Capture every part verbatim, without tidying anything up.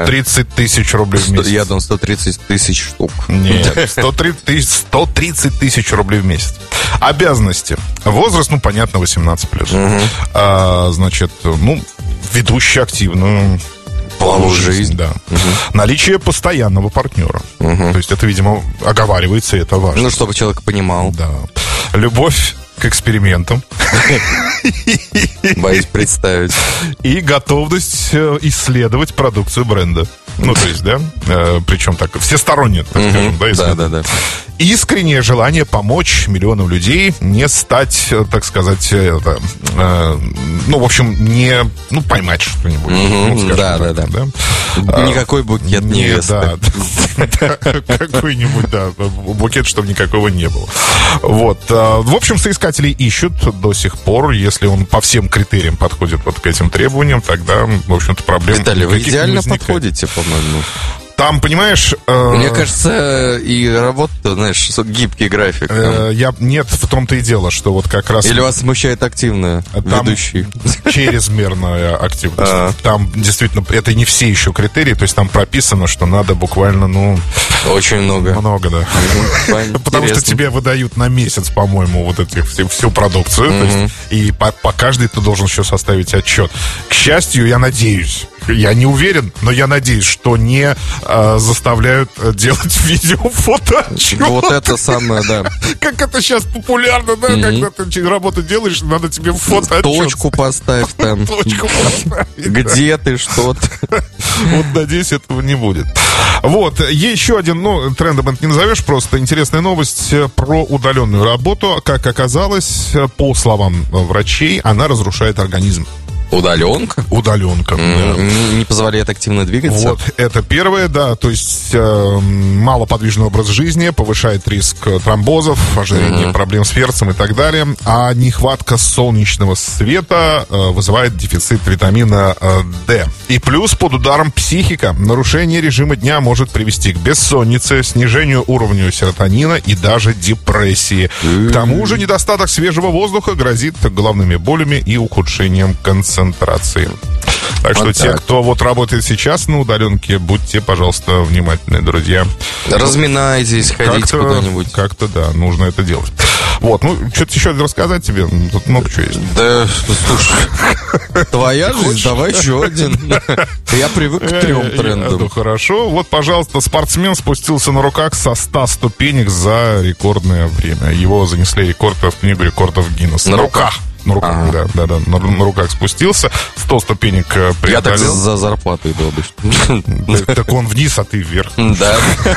сто тридцать тысяч рублей в месяц. Я думал, сто тридцать тысяч штук. Нет, сто тридцать тысяч рублей в месяц. Обязанности. Возраст, ну, понятно, восемнадцать плюс. Угу. А, значит, ну, ведущий активную половую жизнь. жизнь, да. Угу. Наличие постоянного партнера. Угу. То есть это, видимо, оговаривается, и это важно. Ну, чтобы человек понимал. Да. Любовь к экспериментам. Боюсь представить. И готовность исследовать продукцию бренда. Ну, то есть, да, причем так, всесторонне, так скажем, да, да, да, да. Искреннее желание помочь миллионам людей не стать, так сказать, это, э, ну, в общем, не, ну, поймать что-нибудь. Mm-hmm. Ну, скажем да, так, да, да, да. Никакой букет не, невесты. Да, какой-нибудь, да, букет, чтобы никакого не было. Вот. В общем, соискатели ищут до сих пор, если он по всем критериям подходит вот к этим требованиям, тогда, в общем-то, проблем Виталий, вы идеально не подходите, по-моему. Там, понимаешь... Э, Мне кажется, и работа, знаешь, гибкий график. Э, я, нет, в том-то и дело, что вот как раз... Или вас смущает активно ведущий? Чрезмерная активность. А. Там действительно, это не все еще критерии, то есть там прописано, что надо буквально, ну... Очень много. Много, да. Потому что тебе выдают на месяц, по-моему, вот этих, всю, всю продукцию, то есть, и по, по каждой ты должен еще составить отчет. К счастью, я надеюсь, я не уверен, но я надеюсь, что не а, заставляют делать видео, фото, отчет. Вот это самое, да. Как это сейчас популярно, да, mm-hmm. когда ты работу делаешь, надо тебе фото, отчет. Точку поставь там. Точку поставь. Где ты, что ты. Вот, надеюсь, этого не будет. Вот, еще один, ну, трендом это не назовешь, просто интересная новость про удаленную работу. Как оказалось, по словам врачей, она разрушает организм. Удаленка? Удаленка, mm, да. не, не позволяет активно двигаться? Вот, это первое, да, то есть э, малоподвижный образ жизни повышает риск тромбозов, ожирения, mm-hmm. проблем с сердцем и так далее, а нехватка солнечного света э, вызывает дефицит витамина э, D. И плюс под ударом психика. Нарушение режима дня может привести к бессоннице, снижению уровня серотонина и даже депрессии. Mm-hmm. К тому же недостаток свежего воздуха грозит головными болями и ухудшением концентрации. концентрации. Так что вот те, так. кто вот работает сейчас на удаленке, будьте, пожалуйста, внимательны, друзья. Разминайтесь, ходите как-то, куда-нибудь. Как-то, да, нужно это делать. Вот, ну, что-то еще рассказать тебе? Тут много чего есть. Да, слушай, твоя жизнь, давай еще один. Я привык к трем трендам. Ну, хорошо. Вот, пожалуйста, спортсмен спустился на руках со ста ступенек за рекордное время. Его занесли рекорд в книгу рекордов Гиннесса. На руках? На руках, ага. да, да, да, на, на руках спустился, сто ступенек преодолел. Я так за зарплату иду обычно. Так он вниз, а ты вверх. Да.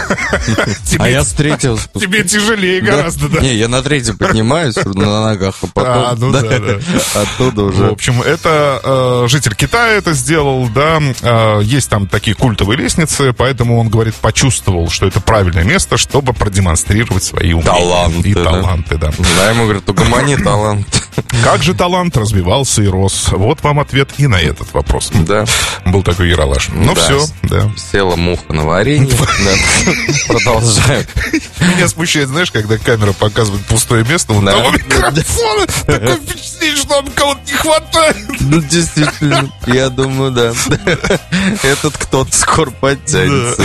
А я с третьего спускаюсь. Тебе тяжелее гораздо, да? Не, я на третьем поднимаюсь на ногах, а потом... А, ну да, да. Оттуда уже. В общем, это житель Китая это сделал, да. Есть там такие культовые лестницы, поэтому он говорит, почувствовал, что это правильное место, чтобы продемонстрировать свои умения. Таланты. И таланты, да. Да, ему говорят, угомони талант. Как же талант развивался и рос? Вот вам ответ и на этот вопрос. Да. Был такой Ералаш. Ну да. все, да. Села муха на варенье. Продолжаем. Меня смущает, знаешь, когда камера показывает пустое место, вот того микрофона, такое впечатление, что нам кого-то не хватает. Ну, действительно, я думаю, да. Этот кто-то скоро подтянется.